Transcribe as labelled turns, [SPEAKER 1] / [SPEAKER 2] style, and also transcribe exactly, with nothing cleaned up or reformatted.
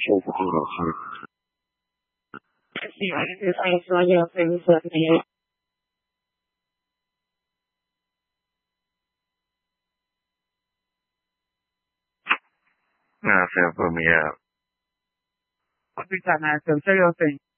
[SPEAKER 1] Sì, anche se sono pensare.
[SPEAKER 2] No, sempre mia.
[SPEAKER 1] Capitana, se io penso